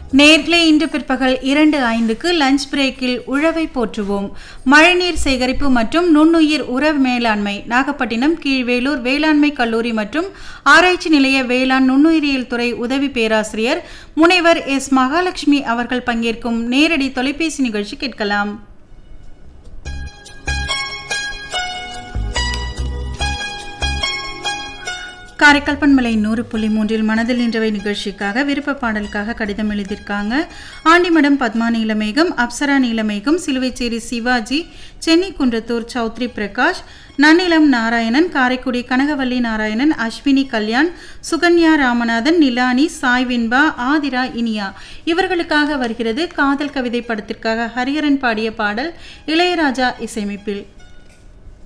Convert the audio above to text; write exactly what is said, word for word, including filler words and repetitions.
நேர்களே, இன்று பிற்பகல் இரண்டு ஐந்துக்கு லஞ்ச் பிரேக்கில் உழவை போற்றுவோம். மழைநீர் சேகரிப்பு மற்றும் நுண்ணுயிர் உர மேலாண்மை, நாகப்பட்டினம் கீழ்வேலூர் வேளாண்மை கல்லூரி மற்றும் ஆராய்ச்சி நிலைய வேளாண் நுண்ணுயிரியல் துறை உதவி பேராசிரியர் முனைவர் எஸ் மகாலட்சுமி அவர்கள் பங்கேற்கும் நேரடி தொலைபேசி நிகழ்ச்சி கேட்கலாம். காரைக்கால் பண்பலை நூறு புள்ளி மூன்றில் மனதில் நின்றவை நிகழ்ச்சிக்காக விருப்ப பாடலுக்காக கடிதம் எழுதியிருக்காங்க. ஆண்டிமடம் பத்மா நீலமேகம், அப்சரா நீலமேகம், சிலுவைச்சேரி சிவாஜி, சென்னை குன்றத்தூர் சௌத்ரி பிரகாஷ், நன்னிலம் நாராயணன், காரைக்குடி கனகவல்லி நாராயணன், அஸ்வினி கல்யாண், சுகன்யா ராமநாதன், நிலானி, சாய்வின்பா, ஆதிரா, இனியா இவர்களுக்காக வருகிறது காதல் கவிதை படத்திற்காக ஹரிஹரன் பாடிய பாடல், இளையராஜா இசையமைப்பில்.